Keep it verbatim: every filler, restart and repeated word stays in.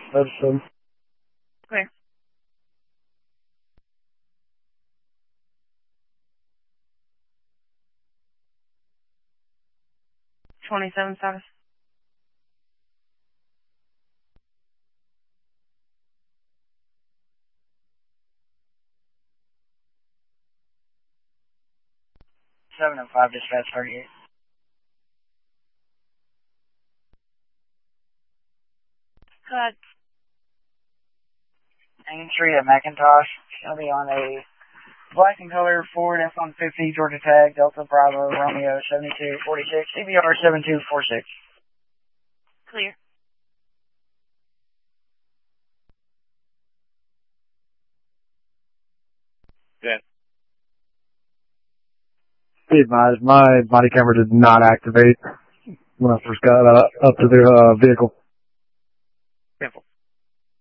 Medicine. Clear. twenty-seven status. seven and five, dispatch thirty-eight. Cut. Main Street at McIntosh. She'll be on a black and color Ford F one fifty Georgia tag, Delta Bravo Romeo seventy-two forty-six, C B R seven two four six. Clear. Good. Be advised, my body camera did not activate when I first got uh, up to the uh, vehicle. Simple.